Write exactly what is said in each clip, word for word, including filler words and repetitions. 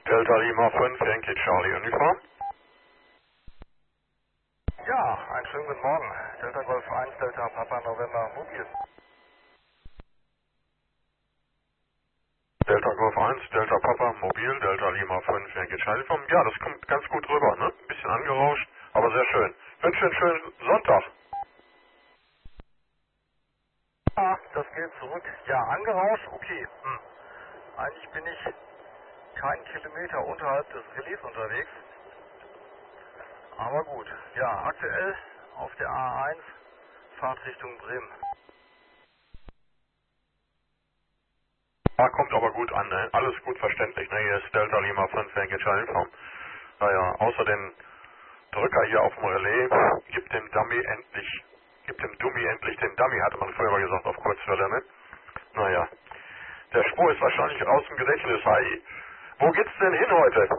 Delta Lima fünf, Yankee Charlie Uniform. Ja, einen schönen guten Morgen. Delta Golf eins, Delta Papa November Mobil. Delta Golf eins, Delta Papa Mobil, Delta Lima fünf, Yankee Charlie Uniform. Ja, das kommt ganz gut rüber, ne? Ein bisschen angerauscht, aber sehr schön. Wünsche einen schönen Sonntag. Ja, das geht zurück. Ja, angerauscht, okay. Hm. Eigentlich bin ich keinen Kilometer unterhalb des Relais unterwegs. Aber gut. Ja, aktuell auf der A eins, Fahrt Richtung Bremen. Da kommt aber gut an, ne? Alles gut verständlich, ne? Hier ist Delta Lima fünf, Yankee Charlie Uniform. Naja, außer den Drücker hier auf dem Relais, gibt dem Dummy endlich, gibt dem Dummy endlich den Dummy, hatte man früher mal gesagt, auf Kurzwelle, ne? Naja, der Spur ist wahrscheinlich aus dem Gedächtnis, Hai. Wo geht's denn hin heute?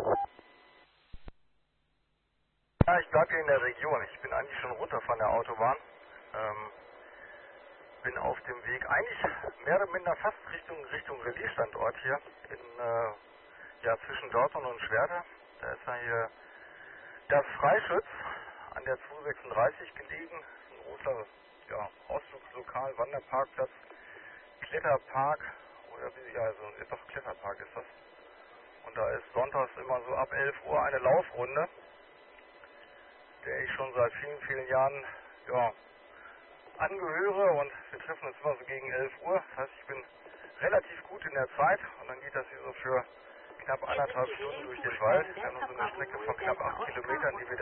Ja, ich bleibe hier in der Region. Ich bin eigentlich schon runter von der Autobahn. Ähm, bin auf dem Weg eigentlich mehr oder minder fast Richtung Richtung Relais-Standort hier in äh, ja zwischen Dortmund und Schwerte. Da ist ja hier das Freischütz an der zweihundertsechsunddreißig gelegen. Ein großer ja, Ausflugslokal, Wanderparkplatz, Kletterpark oder wie ja, also ist doch Kletterpark ist das. Und da ist sonntags immer so ab elf Uhr eine Laufrunde, der ich schon seit vielen, vielen Jahren ja, angehöre, und wir treffen uns immer so gegen elf Uhr. Das heißt, ich bin relativ gut in der Zeit, und dann geht das hier so für knapp anderthalb Stunden durch den Wald. Wir haben noch so eine Strecke von knapp acht Kilometern, die wir